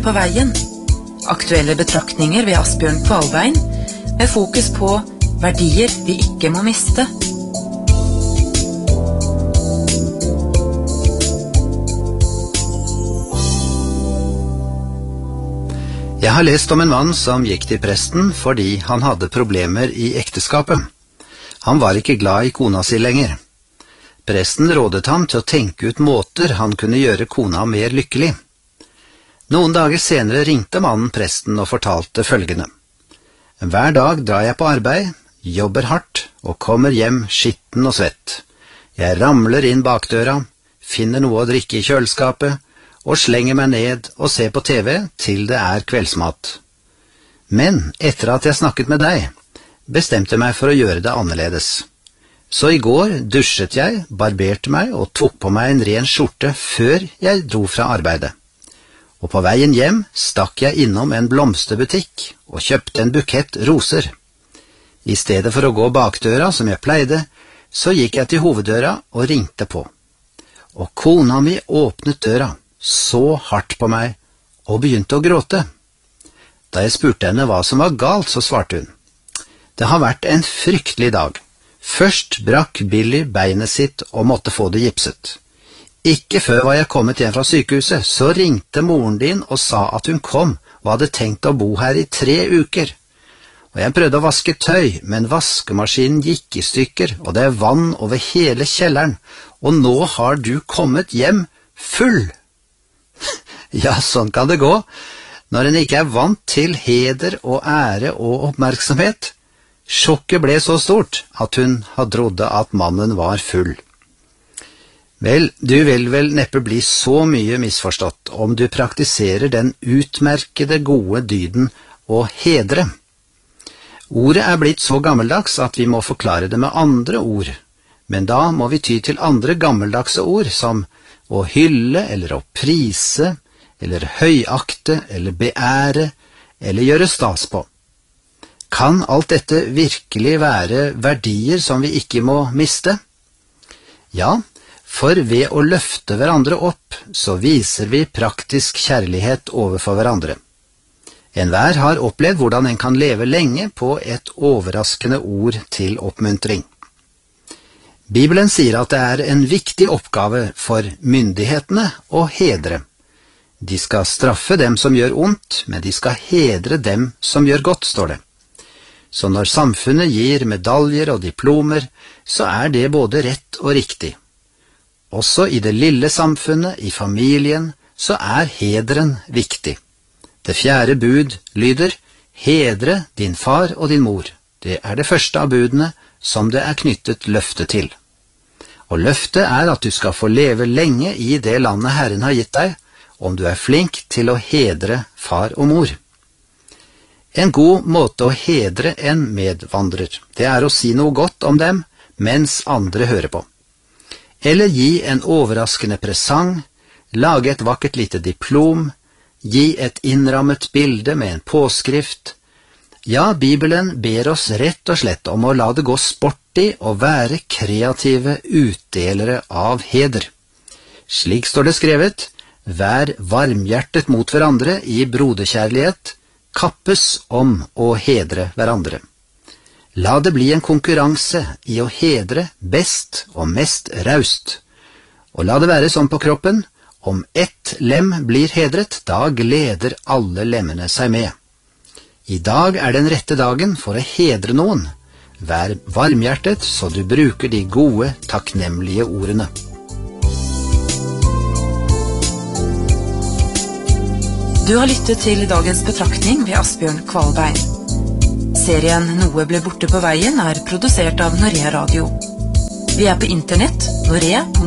på veien. Aktuelle betraktninger ved Asbjørn Kvalbein, med fokus på verdier vi ikke må miste. Jeg har lest om en mann som gikk til presten fordi han hadde problemer i ekteskapet. Han var ikke glad i kona si lenger. Presten rådet ham til å tenke ut måter han kunne gjøre kona mer lykkelig. Noen dager senere ringte mannen presten og fortalte følgende. Hver dag drar jeg på arbeid, jobber hardt og kommer hjem skitten og svett. Jeg ramler inn bakdøra, finner noe å drikke i kjøleskapet, og slenger meg ned og ser på TV til det er kveldsmat. Men etter at jeg snakket med deg, bestemte meg for å gjøre det annerledes. Så i går dusjet jeg, barberte meg og tok på meg en ren skjorte før jeg dro fra arbeidet. Og på veien hjem stakk jeg innom en blomsterbutikk og kjøpte en bukett roser. I stedet for å gå bakdøra som jeg pleide, så gikk jeg til hoveddøra og ringte på. Og kona mi åpnet døra, så hardt på meg, og begynte å gråte. Da jeg spurte henne hva som var galt, så svarte hun. Det har vært en fryktelig dag. Først brakk Billy beinet sitt og måtte få det gipset. Ikke før var jeg kommet hjem fra sykehuset, så ringte moren din og sa at hun kom og hadde tenkt å bo her i 3 uker. Og jeg prøvde å vaske tøy, men vaskemaskinen gikk i stykker, og det er vann over hele kjelleren, og nå har du kommet hjem full. Ja, sånn kan det gå, når en ikke er vant til heder og ære og oppmerksomhet. Sjokket ble så stort at hun trodde at mannen var full. Vel, du vil vel neppe bli så mye misforstått om du praktiserer den utmerkede gode dyden å hedre. Ordet er blitt så gammeldags at vi må forklare det med andre ord, men da må vi ty til andre gammeldagse ord som å hylle eller å prise, eller høyakte, eller beære, eller gjøre stas på. Kan alt dette virkelig være verdier som vi ikke må miste? Ja, for ved å løfte hverandre opp, så viser vi praktisk kjærlighet overfor hverandre. Enhver har opplevd hvordan en kan leve lenge på et overraskende ord til oppmuntring. Bibelen sier at det er en viktig oppgave for myndighetene å hedre. De skal straffe dem som gjør ondt, men de skal hedre dem som gjør godt, står det. Så når samfunnet gir medaljer og diplomer, så er det både rett og riktig. Også i det lille samfunnet, i familien, så er hedren viktig. Det 4. bud lyder, hedre din far og din mor. Det er det første av budene som det er knyttet løfte til. Og løftet er at du skal få leve lenge i det landet Herren har gitt deg, om du er flink til å hedre far og mor. En god måte å hedre en medvandrer, det er å si noe godt om dem mens andre hører på. Eller gi en overraskende presang, lage et vakkert lite diplom, gi et innrammet bilde med en påskrift. Ja, Bibelen ber oss rett og slett om å la det gå sport i og være kreative utdelere av heder. Slik står det skrevet, vær varmhjertet mot hverandre i broderkjærlighet, kappes om å hedre hverandre. La det bli en konkurranse i å hedre best og mest raust. Og la det være sånn på kroppen, om ett lem blir hedret, da gleder alle lemmene seg med. I dag er den rette dagen for å hedre noen. Vær varmhjertet så du bruker de gode, takknemlige ordene. Du har lyttet til dagens betraktning ved Asbjørn Kvalbein. Serien Noe ble borte på veien er produsert av Norea Radio. Vi er på internett, norea.no.